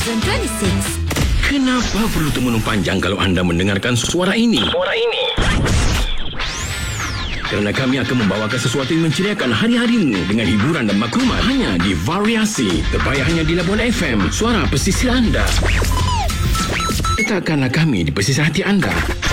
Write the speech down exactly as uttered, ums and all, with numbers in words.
thousand twenty-six. Kenapa perlu termenung panjang kalau anda mendengarkan suara ini? Suara ini. Kerana kami akan membawakan sesuatu yang menceriakan hari-harimu dengan hiburan dan maklumat hanya di Variasi, terbaik hanya di Labuan F M, suara pesisir anda. Letakkanlah kami di pesisir hati anda.